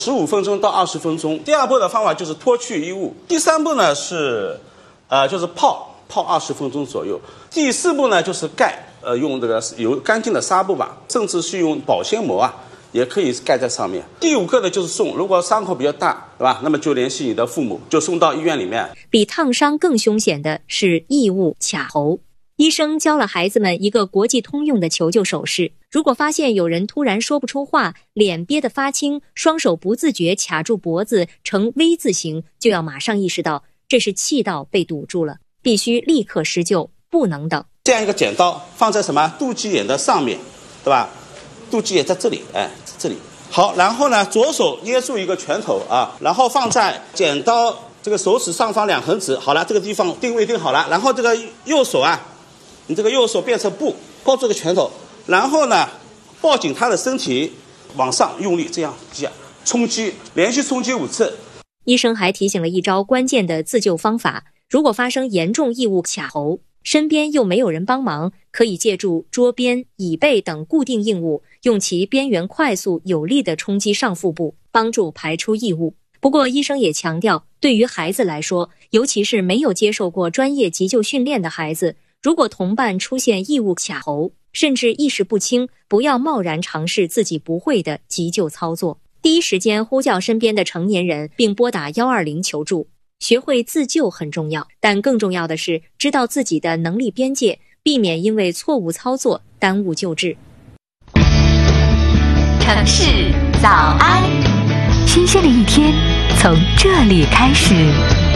15分钟到20分钟。第二步的方法就是脱去衣物。第三步呢是，就是泡20分钟左右。第四步呢就是盖，用这个有干净的纱布吧，甚至是用保鲜膜啊，也可以盖在上面。第5个呢就是送，如果伤口比较大，对吧？那么就联系你的父母，就送到医院里面。 比烫伤更凶险的是异物卡喉。医生教了孩子们一个国际通用的求救手势，如果发现有人突然说不出话，脸憋得发青，双手不自觉卡住脖子呈 V 字形，就要马上意识到这是气道被堵住了，必须立刻施救，不能等。 这样一个剪刀放在什么肚脐眼的上面，对吧？肚脐眼在这里，这里。好，然后呢，左手捏住一个拳头啊，然后放在剪刀这个手指上方2横指。好了，这个地方定位定好了，然后这个右手啊，你这个右手变成布，抱住个拳头，然后呢，抱紧他的身体，往上用力这样冲击，连续冲击5次。 医生还提醒了一招关键的自救方法：如果发生严重异物卡喉，身边又没有人帮忙，可以借助桌边、椅背等固定硬物，用其边缘快速有力地冲击上腹部，帮助排出异物。不过医生也强调，对于孩子来说，尤其是没有接受过专业急救训练的孩子，如果同伴出现异物卡喉，甚至意识不清，不要贸然尝试自己不会的急救操作，第一时间呼叫身边的成年人，并拨打120求助。学会自救很重要，但更重要的是知道自己的能力边界，避免因为错误操作耽误救治。 城市早安，新鲜的一天从这里开始。